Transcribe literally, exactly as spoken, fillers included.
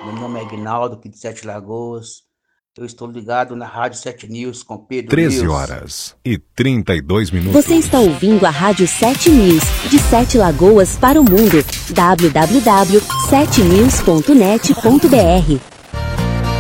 Meu nome é Aguinaldo, aqui de Sete Lagoas. Eu estou ligado na Rádio Sete News com Pedro treze News. horas e trinta e dois minutos. Você está ouvindo a Rádio Sete News, de Sete Lagoas para o mundo. w w w ponto sete news ponto net ponto b r